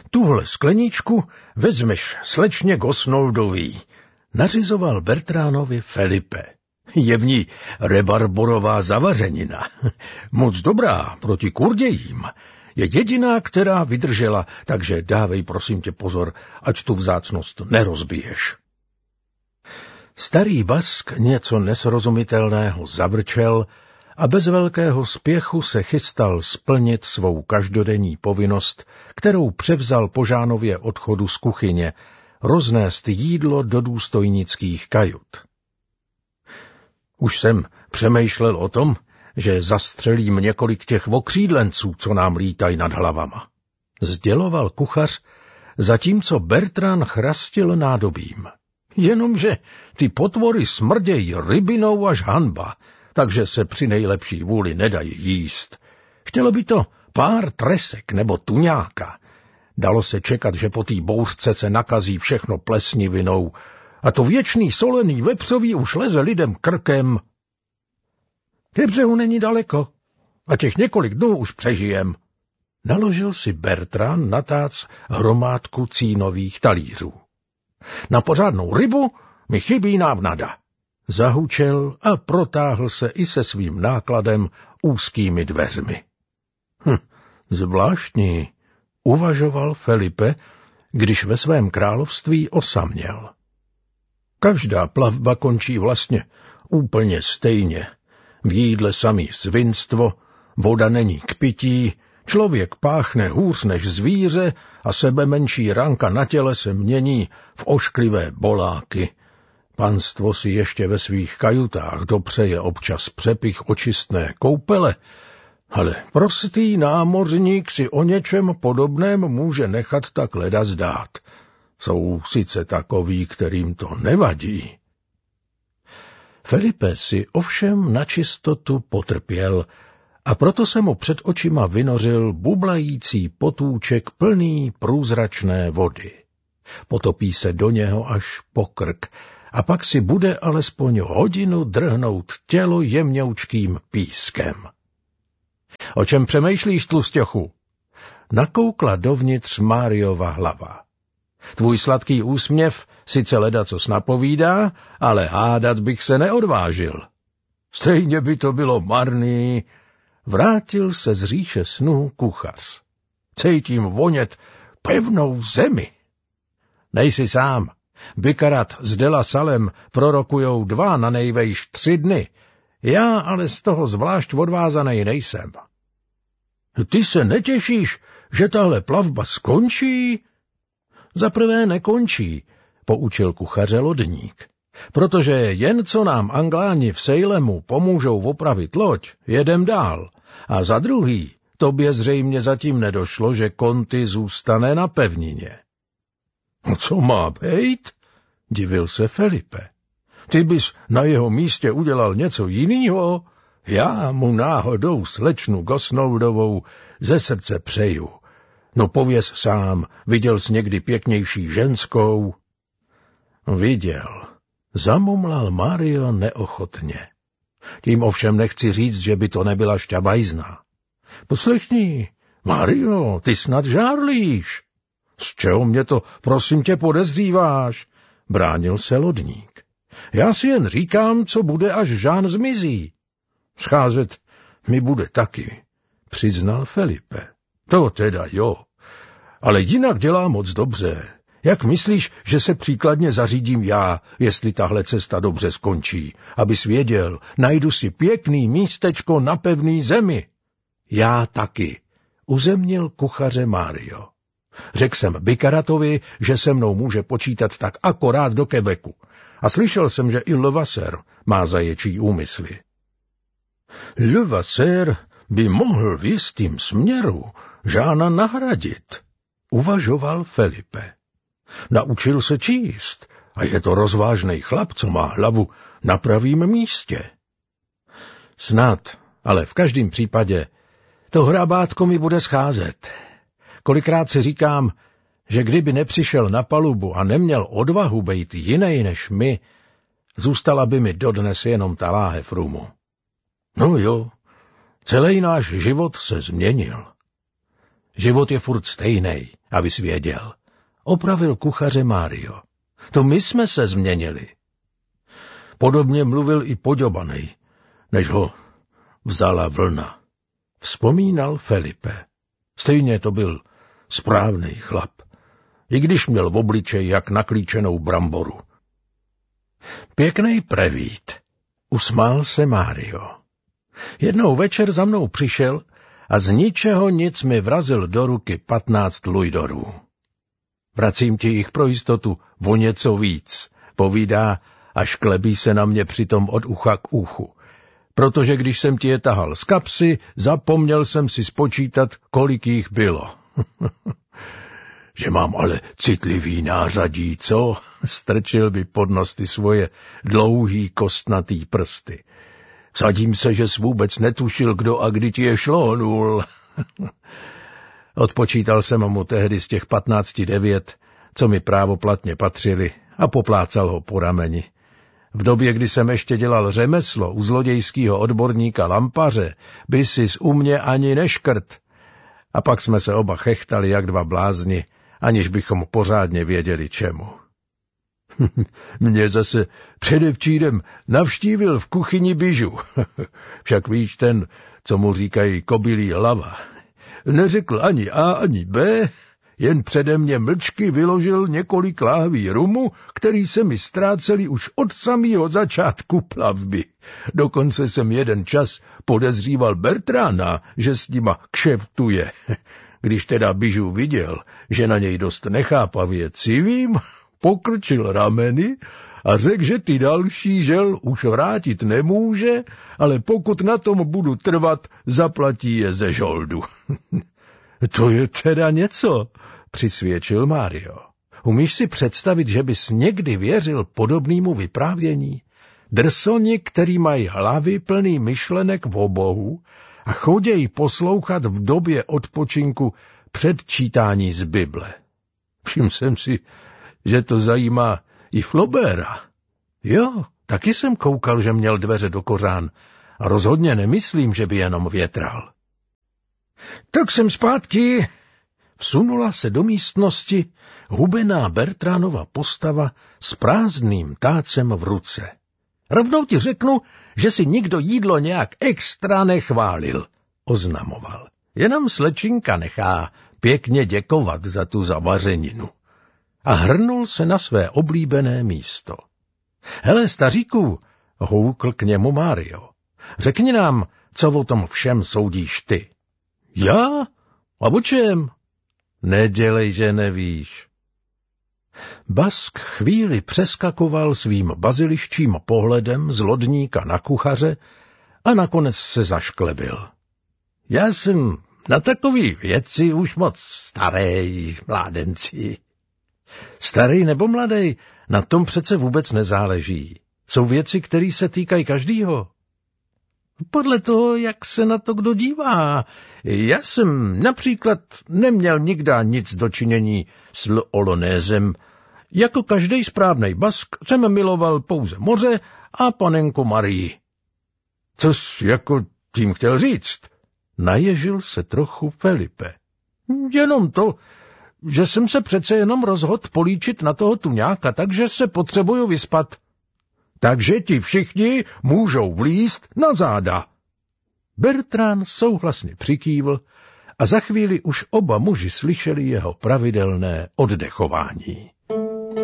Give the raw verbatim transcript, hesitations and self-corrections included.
Tuhle skleničku vezmeš slečně Gosnoldový, nařizoval Bertránovi Felipe. Je v ní rebarborová zavařenina. Moc dobrá proti kurdějím. Je jediná, která vydržela, takže dávej prosím tě pozor, ať tu vzácnost nerozbiješ. Starý Bask něco nesrozumitelného zavrčel a bez velkého spěchu se chystal splnit svou každodenní povinnost, kterou převzal po Žánově odchodu z kuchyně, roznést jídlo do důstojnických kajut. Už jsem přemýšlel o tom, že zastřelím několik těch okřídlenců, co nám lítají nad hlavama. Sděloval kuchař, zatímco Bertrand chrastil nádobím. Jenomže ty potvory smrdějí rybinou až hanba, takže se při nejlepší vůli nedají jíst. Chtělo by to pár tresek nebo tuňáka. Dalo se čekat, že po té bouřce se nakazí všechno plesnivinou, a to věčný solený vepřový už leze lidem krkem. Ke břehu není daleko a těch několik dnů už přežijem. Naložil si Bertrand na tác hromádku cínových talířů. Na pořádnou rybu mi chybí návnada. Zahučel a protáhl se i se svým nákladem úzkými dveřmi. Hm, zvláštní, uvažoval Felipe, když ve svém království osaměl. Každá plavba končí vlastně úplně stejně. V jídle samý svinstvo, voda není k pití, člověk páchne hůř než zvíře a sebe menší ranka na těle se mění v ošklivé boláky. Panstvo si ještě ve svých kajutách dopřeje občas přepich očistné koupele, ale prostý námořník si o něčem podobném může nechat tak leda zdát. Jsou sice takoví, kterým to nevadí. Felipe si ovšem na čistotu potrpěl a proto se mu před očima vynořil bublající potůček plný průzračné vody. Potopí se do něho až po krk a pak si bude alespoň hodinu drhnout tělo jemňoučkým pískem. O čem přemýšlíš, tlustěchu? Nakoukla dovnitř Máriova hlava. Tvůj sladký úsměv sice ledacos napovídá, ale hádat bych se neodvážil. Stejně by to bylo marný. Vrátil se z říše snů kuchař. Cítím vonět pevnou zemi. Nejsi sám. Bikarat s Dela Salem prorokujou dva na nejvejš tři dny. Já ale z toho zvlášť odvázanej nejsem. Ty se netěšíš, že tahle plavba skončí? Zaprvé nekončí, poučil kuchaře lodník, protože jen co nám Angláni v Sejlemu pomůžou opravit loď, jedem dál, a za druhý, tobě zřejmě zatím nedošlo, že Conti zůstane na pevnině. Co má bejt? Divil se Felipe. Ty bys na jeho místě udělal něco jinýho? Já mu náhodou slečnu Gosnoldovou ze srdce přeju. No pověz sám, viděl jsi někdy pěknější ženskou? Viděl. Zamumlal Mario neochotně. Tím ovšem nechci říct, že by to nebyla šťabajzna. Poslechni, Mario, ty snad žárlíš. Z čeho mě to, prosím tě, podezříváš? Bránil se lodník. Já si jen říkám, co bude, až Žán zmizí. Scházet mi bude taky, přiznal Felipe. To teda jo, ale jinak dělá moc dobře. Jak myslíš, že se příkladně zařídím já, jestli tahle cesta dobře skončí? Abys věděl, najdu si pěkný místečko na pevný zemi. Já taky, uzemnil kuchaře Mario. Řekl jsem Bikaratovi, že se mnou může počítat tak akorát do Quebecu. A slyšel jsem, že i Levasseur má zaječí úmysly. Levasseur by mohl v jistým směru Žána nahradit, uvažoval Felipe. Naučil se číst a je to rozvážnej chlap, co má hlavu na pravým místě. Snad, ale v každém případě to hrabátko mi bude scházet. Kolikrát si říkám, že kdyby nepřišel na palubu a neměl odvahu bejt jinej než my, zůstala by mi dodnes jenom ta láhev rumu. No jo, celý náš život se změnil. Život je furt stejnej, abys věděl. Opravil kuchaře Mário. To my jsme se změnili. Podobně mluvil i Poďobanej, než ho vzala vlna. Vzpomínal Felipe. Stejně to byl správnej chlap, i když měl v obličeji jak naklíčenou bramboru. Pěknej prevít, usmál se Mário. Jednou večer za mnou přišel a z ničeho nic mi vrazil do ruky patnáct lujdorů. Vracím ti jich pro jistotu o něco víc, povídá a šklebí se na mě přitom od ucha k uchu. Protože když jsem ti je tahal z kapsy, zapomněl jsem si spočítat, kolik jich bylo. Že mám ale citlivý nářadí, co? Strčil by pod nos ty svoje dlouhý kostnatý prsty. Vsadím se, že jsi vůbec netušil, kdo a kdy ti je šlónul. Odpočítal jsem mu tehdy z těch patnácti devět, co mi právoplatně patřili, a poplácal ho po rameni. V době, kdy jsem ještě dělal řemeslo u zlodějského odborníka Lampaře, by sis u mě ani neškrt. A pak jsme se oba chechtali jak dva blázni, aniž bychom pořádně věděli čemu. Mě zase předevčírem navštívil v kuchyni Bižu. Však víš ten, co mu říkají kobylí hlava. Neřekl ani A, ani B, jen přede mě mlčky vyložil několik láhví rumu, který se mi ztráceli už od samého začátku plavby. Dokonce jsem jeden čas podezříval Bertrána, že s nima kšeftuje. Když teda Bižu viděl, že na něj dost nechápavě civím, pokrčil rameny a řekl, že ty další žel už vrátit nemůže, ale pokud na tom budu trvat, zaplatí je ze žoldu. To je teda něco, přisvědčil Mário. Umíš si představit, že bys někdy věřil podobnému vyprávění? Drsoni, který mají hlavy plný myšlenek v obohu a chodějí poslouchat v době odpočinku předčítání z Bible. Všiml jsem si, že to zajímá i Flaubera. Jo, taky jsem koukal, že měl dveře do kořán a rozhodně nemyslím, že by jenom větral. Tak jsem zpátky. Vsunula se do místnosti hubená Bertránova postava s prázdným tácem v ruce. Rovnou ti řeknu, že si nikdo jídlo nějak extra nechválil, oznamoval. Jenom slečinka nechá pěkně děkovat za tu zavařeninu. A hrnul se na své oblíbené místo. Hele, staříku, houkl k němu Mário. Řekni nám, co o tom všem soudíš ty. Já? A o čem? Nedělej, že nevíš. Bask chvíli přeskakoval svým baziliščím pohledem z lodníka na kuchaře a nakonec se zašklebil. Já jsem na takový věci už moc starej, mládenci. Starý nebo mladý, na tom přece vůbec nezáleží. Jsou věci, které se týkají každýho. Podle toho, jak se na to kdo dívá. Já jsem například neměl nikdy nic dočinění s L'Olonézem. Jako každý správnej Bask jsem miloval pouze moře a panenku Marii. Což jako tím chtěl říct? Naježil se trochu Felipe. Jenom to, že jsem se přece jenom rozhodl políčit na toho tuňáka, takže se potřebuju vyspat. Takže ti všichni můžou vlízt na záda. Bertrán souhlasně přikývl a za chvíli už oba muži slyšeli jeho pravidelné oddechování.